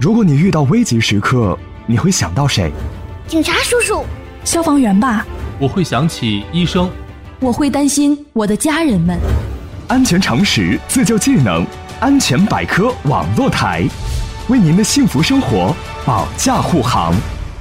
如果你遇到危急时刻，你会想到谁？ 警察叔叔。 消防员吧。 我会想起医生。 我会担心我的家人们。 安全常识，自救技能，安全百科网络台，为您的幸福生活保驾护航。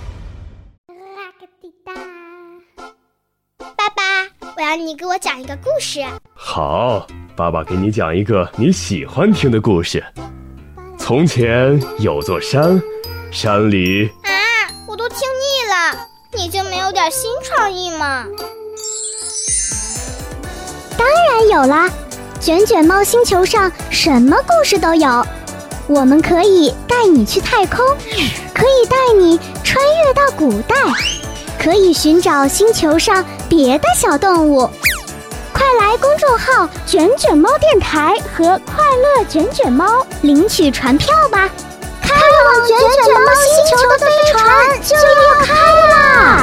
爸爸，我要你给我讲一个故事。 好，爸爸给你讲一个你喜欢听的故事。从前有座山，山里…… 我都听腻了，你就没有点新创意吗？ 当然有啦，卷卷猫星球上什么故事都有。我们可以带你去太空，可以带你穿越到古代，可以寻找星球上别的小动物。快来公众号卷卷猫电台和快乐卷卷猫领取船票吧，开往卷卷猫星球的飞船就要开啦！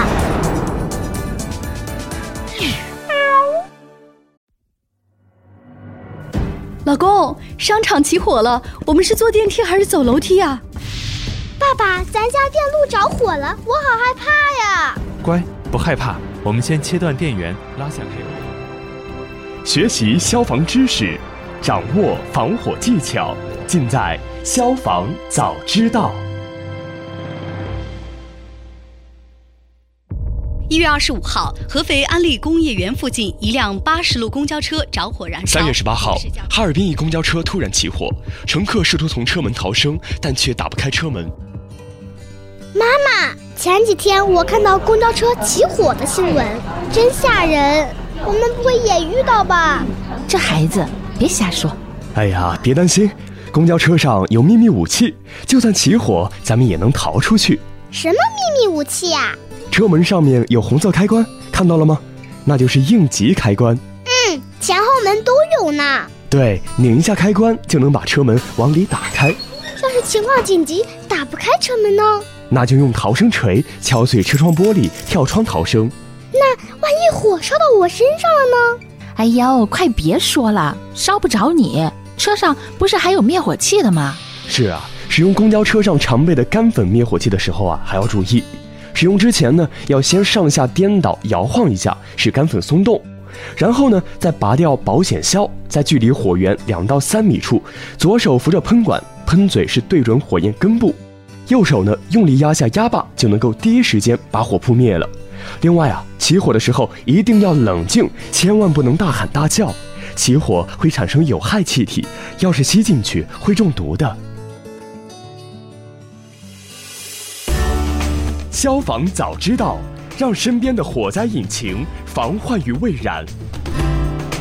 老公，商场起火了，我们是坐电梯还是走楼梯啊？ 爸爸，咱家电路着火了，我好害怕呀！ 乖，不害怕，我们先切断电源，拉下 cable。 学习消防知识，掌握防火技巧，尽在消防早知道。 1月25号，合肥安利工业园附近一辆80路公交车着火燃烧。 3月18号，哈尔滨一公交车突然起火，乘客试图从车门逃生，但却打不开车门。 妈妈，前几天我看到公交车起火的新闻，真吓人。我们不会也遇到吧？ 这孩子别瞎说。 哎呀，别担心，公交车上有秘密武器，就算起火，咱们也能逃出去。 什么秘密武器呀？ 车门上面有红色开关，看到了吗？那就是应急开关。 前后门都有呢。 对，拧一下开关就能把车门往里打开。 要是情况紧急打不开车门呢？ 那就用逃生锤敲碎车窗玻璃，跳窗逃生。 那万一火烧到我身上了呢？ 哎呦，快别说了，烧不着你，车上不是还有灭火器的吗？ 是啊，使用公交车上常备的干粉灭火器的时候啊，还要注意，使用之前呢，要先上下颠倒摇晃一下，使干粉松动，然后呢，再拔掉保险销，在距离火源2到3米处，左手扶着喷管，喷嘴是对准火焰根部，右手呢用力压下压把，就能够第一时间把火扑灭了。另外啊，起火的时候一定要冷静，千万不能大喊大叫，起火会产生有害气体，要是吸进去会中毒的。消防早知道，让身边的火灾引擎防患于未然。